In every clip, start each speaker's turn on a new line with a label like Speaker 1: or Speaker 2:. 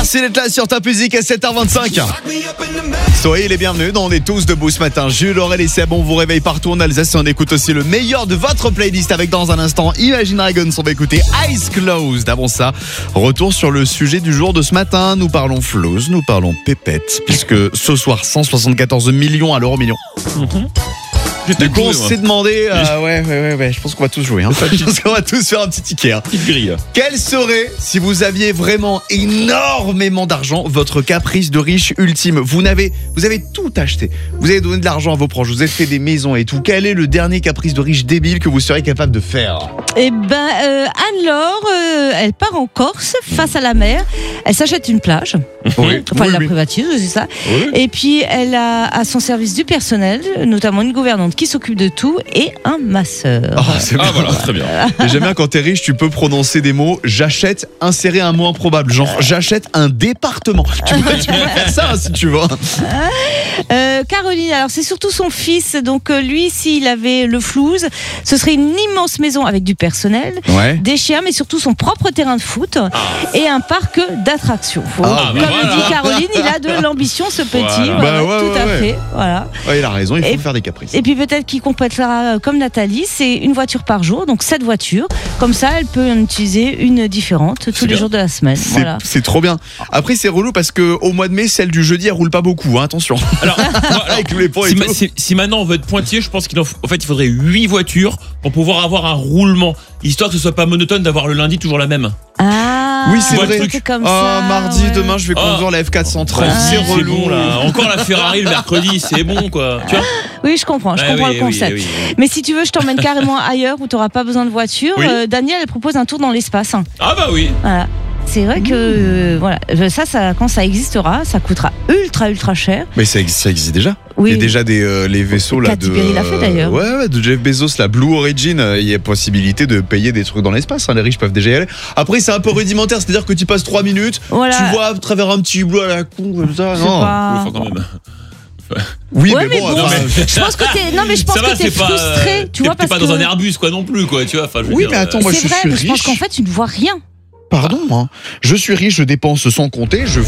Speaker 1: Merci d'être là sur Top Music à 7h25. Soyez les bienvenus, on est tous debout ce matin. Jules, Aurel et Seb, on vous réveille partout en Alsace et on écoute aussi le meilleur de votre playlist avec dans un instant Imagine Dragons. On va écouter Eyes Closed. Avant ça, retour sur le sujet du jour de ce matin. Nous parlons flouze, nous parlons pépette, puisque ce soir 174 millions à l'euro million. Du coup, on s'est demandé, ouais, je pense qu'on va tous jouer. Je pense qu'on va tous faire un petit ticket.
Speaker 2: Petite grille.
Speaker 1: Quel serait, si vous aviez vraiment énormément d'argent, votre caprice de riche ultime? Vous avez tout acheté. Vous avez donné de l'argent à vos proches, vous avez fait des maisons et tout. Quel est le dernier caprice de riche débile que vous seriez capable de faire?
Speaker 3: Eh ben, Anne-Laure, elle part en Corse, face à la mer. Elle s'achète une plage.
Speaker 1: Oui.
Speaker 3: Enfin, elle la privatise, c'est ça.
Speaker 2: Oui.
Speaker 3: Et puis, elle a à son service du personnel, notamment une gouvernante qui s'occupe de tout et un masseur.
Speaker 1: Oh, c'est bien.
Speaker 2: Ah voilà, très bien.
Speaker 1: Et j'aime bien quand t'es riche, tu peux prononcer des mots. J'achète, insérer un mot improbable. Genre, j'achète un département. Tu peux faire ça si tu veux.
Speaker 3: Caroline, alors c'est surtout son fils. Donc, lui, s'il avait le flouze, ce serait une immense maison avec du personnel,
Speaker 1: Ouais.
Speaker 3: des chiens, mais surtout son propre terrain de foot et un parc d'attractions. Comme
Speaker 2: voilà.
Speaker 3: dit Caroline, il a de l'ambition, ce petit.
Speaker 2: Voilà.
Speaker 1: Bah ouais,
Speaker 3: tout à
Speaker 1: ouais.
Speaker 3: fait. Voilà.
Speaker 1: Ouais, il a raison, il faut
Speaker 3: Et-
Speaker 1: faire des caprices.
Speaker 3: Et puis peut-être qu'il complétera comme Nathalie, c'est une voiture par jour, donc 7 voitures. Comme ça, elle peut en utiliser une différente tous les
Speaker 2: bien.
Speaker 3: jours de la semaine. Voilà.
Speaker 1: C'est trop bien. Après, c'est relou parce que au mois de mai, celle du jeudi, elle roule pas beaucoup. Hein, attention.
Speaker 2: Alors,
Speaker 1: Avec tous les points et tout.
Speaker 2: si maintenant on veut être pointillé, je pense qu'il il faudrait 8 voitures pour pouvoir avoir un roulement, histoire que ce soit pas monotone d'avoir le lundi toujours la même.
Speaker 3: Ah,
Speaker 1: Oui, c'est vrai.
Speaker 3: c'était comme
Speaker 1: Oh,
Speaker 3: ça,
Speaker 1: mardi,
Speaker 3: ouais.
Speaker 1: demain, je vais conduire la F430. C'est
Speaker 2: C'est
Speaker 1: relou.
Speaker 2: bon là. Encore la Ferrari le mercredi, c'est bon quoi. Tu vois.
Speaker 3: Oui, je comprends le concept.
Speaker 2: Oui.
Speaker 3: Mais si tu veux, je t'emmène carrément ailleurs où tu n'auras pas besoin de voiture.
Speaker 2: Oui.
Speaker 3: Daniel, elle propose un tour dans l'espace.
Speaker 2: Ah bah oui.
Speaker 3: Voilà. C'est vrai que voilà, ça, quand ça existera, ça coûtera ultra cher.
Speaker 1: Mais ça existe déjà.
Speaker 3: Oui.
Speaker 1: Il y a déjà les vaisseaux là
Speaker 3: Katy
Speaker 1: de.
Speaker 3: Perry l'a fait, d'ailleurs.
Speaker 1: Ouais, de Jeff Bezos, la Blue Origin. Il y a possibilité de payer des trucs dans l'espace. Hein, les riches peuvent déjà y aller. Après, c'est un peu rudimentaire, c'est-à-dire que tu passes 3 minutes,
Speaker 3: Voilà.
Speaker 1: tu vois à travers un petit bleu à la con comme ça.
Speaker 3: C'est
Speaker 1: Non.
Speaker 3: pas-
Speaker 2: Enfin, quand même.
Speaker 1: Oui,
Speaker 3: Ouais,
Speaker 1: mais bon.
Speaker 3: mais bon,
Speaker 1: enfin,
Speaker 3: je pense que t'es, non mais je pense
Speaker 2: Ça va,
Speaker 3: que t'es
Speaker 2: c'est pas,
Speaker 3: frustré, tu vois,
Speaker 2: t'es
Speaker 3: parce
Speaker 2: pas
Speaker 3: que
Speaker 2: dans un Airbus quoi non plus quoi, tu vois. Enfin, je veux
Speaker 1: Oui,
Speaker 2: dire,
Speaker 1: mais attends, moi
Speaker 3: c'est
Speaker 1: je
Speaker 3: vrai,
Speaker 1: suis
Speaker 3: mais je pense
Speaker 1: riche.
Speaker 3: qu'en fait tu ne vois rien.
Speaker 1: Pardon, hein. Je suis riche, je dépense sans compter. Je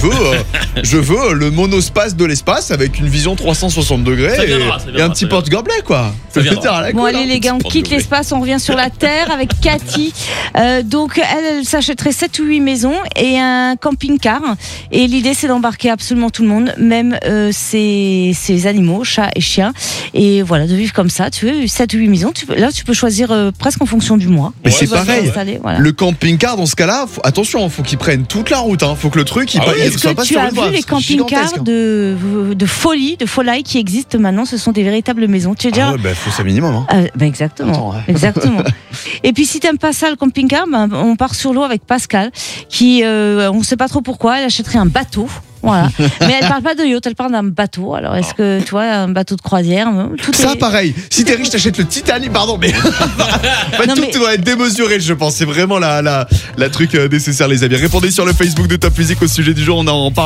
Speaker 1: veux le monospace de l'espace avec une vision 360 degrés
Speaker 2: Ça viendra,
Speaker 1: et un petit porte-gobelet, quoi.
Speaker 2: Ça viendra.
Speaker 1: Faire à la
Speaker 3: Bon
Speaker 1: cool,
Speaker 3: allez
Speaker 1: hein.
Speaker 3: les gars, on
Speaker 2: Petit
Speaker 3: quitte
Speaker 2: porte-gobelet.
Speaker 3: l'espace, on revient sur la Terre avec Cathy. Donc elle s'achèterait 7 ou 8 maisons et un camping-car. Et l'idée c'est d'embarquer absolument tout le monde, même ses animaux, chats et chiens. Et voilà, de vivre comme ça. Tu veux 7 ou 8 maisons, tu peux choisir presque en fonction du mois.
Speaker 1: Mais
Speaker 2: Ouais,
Speaker 1: c'est
Speaker 2: ça,
Speaker 1: pareil.
Speaker 3: Installer, voilà.
Speaker 1: Le camping-car, dans ce cas-là, attention, faut qu'il prenne toute la route. Hein. Faut que le truc, il
Speaker 2: Ah oui,
Speaker 1: il
Speaker 3: Est-ce
Speaker 1: soit
Speaker 3: que
Speaker 1: pas
Speaker 3: tu
Speaker 1: sur
Speaker 3: as
Speaker 1: une voie,
Speaker 3: vu les
Speaker 1: c'est gigantesque,
Speaker 3: camping-cars
Speaker 1: hein.
Speaker 3: de folie qui existent maintenant? Ce sont des véritables maisons. Tu veux dire
Speaker 1: Ah ouais, bah, faut ça minimum. Hein.
Speaker 3: Exactement.
Speaker 1: Attends, ouais.
Speaker 3: Exactement. Et puis si t'aimes pas ça le camping-car, on part sur l'eau avec Pascal, qui on sait pas trop pourquoi, elle achèterait un bateau. Voilà. Mais elle parle pas de yacht, elle parle d'un bateau. Alors est-ce que tu vois un bateau de croisière, tout
Speaker 1: Ça,
Speaker 3: est...
Speaker 1: pareil. Si t'es riche, t'achètes le Titanic. Pardon, mais
Speaker 3: Non,
Speaker 1: tout
Speaker 3: mais-
Speaker 1: doit être démesuré, je pense. C'est vraiment la truc nécessaire, les amis. Répondez sur le Facebook de Top Music au sujet du jour. On en parle.